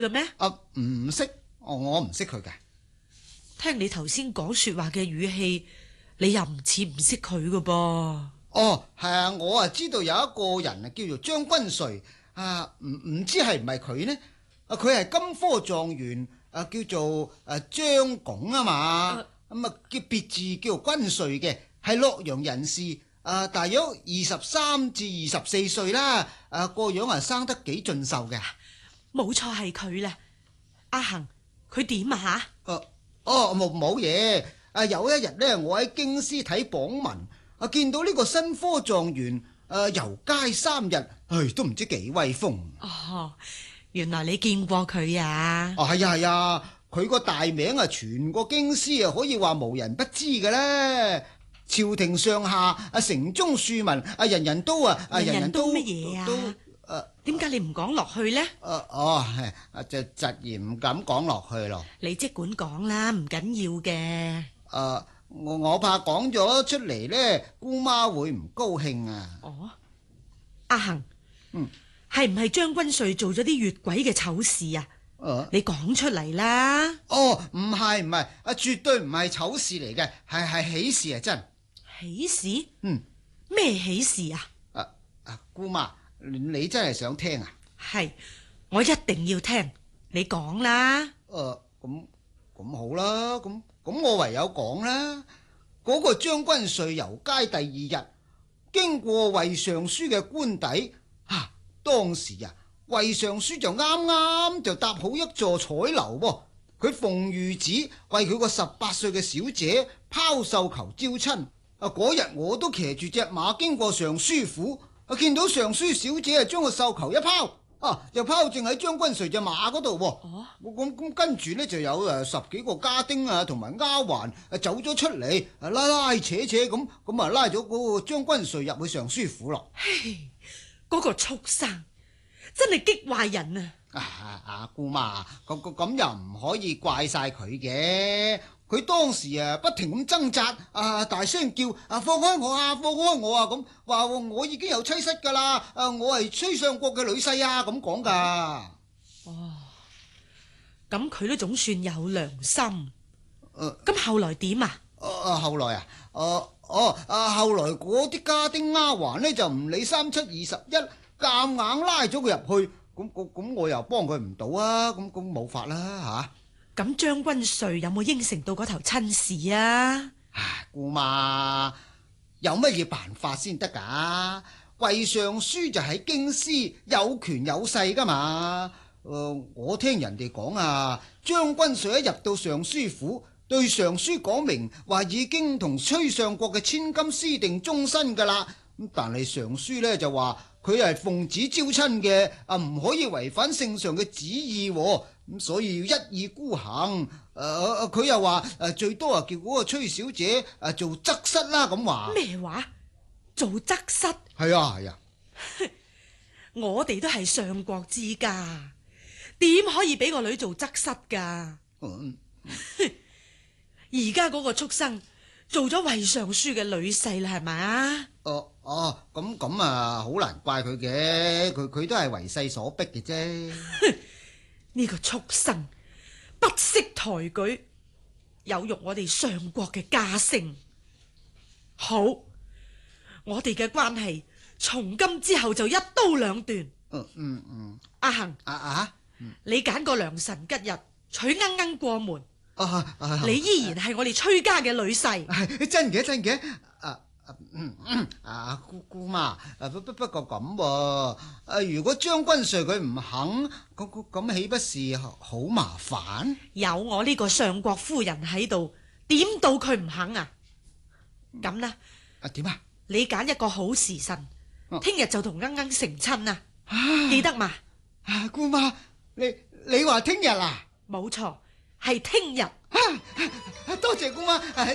嘅咩？ 唔識，我唔識佢嘅。 聽你頭先講說話嘅語氣，你又唔似唔識佢嘅噃。 哦，係啊，我知道有一個人叫做張君瑞唔知係唔係佢呢？佢係金科狀元叫做張拱啊嘛。咁叫別字叫做君瑞嘅，係洛陽人士。大約23至24歲啦。個樣生得幾俊秀嘅。 冇錯，係佢啦。阿恒，佢點啊吓？ 冇嘢。有一日呢，我喺京師睇榜文，見到呢個新科狀元遊街3日，都唔知幾威風。 哦，原來你見過佢啊？ 係啊，佢個大名全個京師可以話無人不知嘅咧。朝廷上下城中庶民人人都人人都乜嘢啊？點解你唔講落去呢？ 就窒然唔敢講落去咯。 你即管講啦，唔緊要嘅。 我怕講咗出嚟呢，姑媽會唔高興啊。 阿恒，係唔係張君瑞做咗啲越軌嘅醜事啊？你講出嚟啦。 唔係，絕對唔係醜事嚟嘅，係喜事啊，真。 喜事？咩喜事啊？ 姑媽，你真係想聽啊？ 係，我一定要聽，你講啦。 咁好啦，咁我唯有講啦。嗰個張君瑞遊街第2日，經過衛尚書嘅官邸，當時衛尚書就啱啱就搭好一座彩樓喎。佢奉御旨為佢個18歲嘅小姐拋繡球招親。嗰日我都騎住隻馬經過尚書府，見到尚書小姐將個繡球一拋，就拋正喺張君瑞隻馬嗰度。咁跟住呢，就有10幾個家丁同埋丫鬟走咗出嚟，拉扯咁拉咗嗰個張君瑞入去尚書府咯。 嗰個畜生真係激壞人啊！姑媽，咁又唔可以怪晒佢嘅。佢當時不停咁掙扎，大聲叫放開我啊，放開我啊，咁話我已經有妻室噶啦，我係崔相國嘅女婿啊，咁講噶。 咁佢都總算有良心。咁後來點啊？ 後來後來嗰啲家丁丫鬟呢，就唔理37、21，夾硬拉咗佢入去，咁我又幫佢唔到啊，咁冇法啦吓。 咁張君瑞有冇應承到嗰頭親事啊？ 姑媽，有乜嘢辦法先得噶？衛尚書就喺京師有權有勢噶嘛。我聽人哋講張君瑞一入到尚書府，對尚書講明話已經同崔相國嘅千金私定終身噶啦。但係尚書呢就話佢係奉旨招親嘅，唔可以違反聖上嘅旨意，咁所以要一意孤行。佢又話最多叫嗰個崔小姐做側室啦，咁話。 咩話？做側室？ 係啊。 我哋都係相國之家，點可以俾個女做側室噶？而家嗰個畜生做咗衛尚書嘅女婿啦，係咪啊？ 咁好難怪佢嘅，佢都係為勢所逼嘅啫。 呢個畜生不識抬舉，有辱我哋相國嘅家聲。好，我哋嘅關係從今之後就一刀兩斷。阿恒，你揀個良辰吉日娶鶯鶯過門，你依然係我哋崔家嘅女婿。 真嘅。姑媽，不過咁如果張君瑞佢唔肯，咁豈不是好麻煩？ 有我呢個相國夫人喺度，點到佢唔肯啊？咁啦， 點啊？ 你揀一個好時辰，聽日就同鶯鶯成親啊！記得嘛？ 姑媽，你話聽日啊？ 冇錯，係聽日。 多謝姑媽。